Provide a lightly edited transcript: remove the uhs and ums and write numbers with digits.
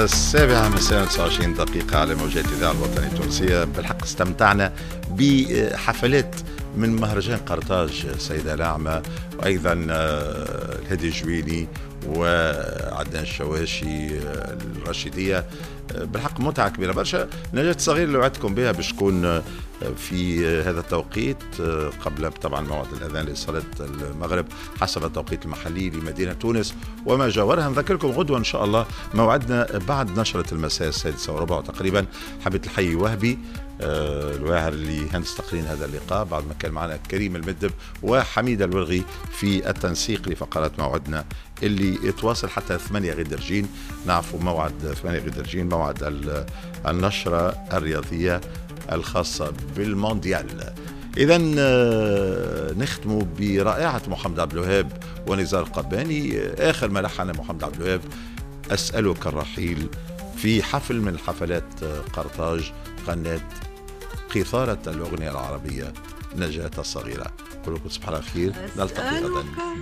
7 مساء 29 دقيقة على موجات الإذاعة الوطنية التونسية. بالحق استمتعنا بحفلات من مهرجان قرطاج سيدة الأعمى، وأيضا الهدي الجويني وعدنان الشواشي الرشيدية. بالحق متعة كبيرة برشا. نجاة صغير اللي وعدتكم بها باش تكون في هذا التوقيت قبل طبعا موعد الأذان لصلاة المغرب حسب التوقيت المحلي لمدينة تونس وما جاورها. نذكركم غدوة إن شاء الله موعدنا بعد نشرة المساء 6:15 تقريبا. حبيت الحي وهبي الواعر اللي هندس تقرين هذا اللقاء، بعد ما كان معنا كريم المدب وحميد الولغي في التنسيق لفقرات موعدنا اللي يتواصل حتى 8 غدرجين. نعرفوا موعد 8 غدرجين موعد النشرة الرياضية الخاصة بالمونديال. إذا نختم برائعة محمد عبد الوهاب ونزار قباني. آخر ما لحن محمد عبد الوهاب أسألك الرحيل في حفل من حفلات قرطاج غنت قيثارة الأغنية العربية نجاة الصغيرة. أقول لكم صباح الخير، نلتقي غدا.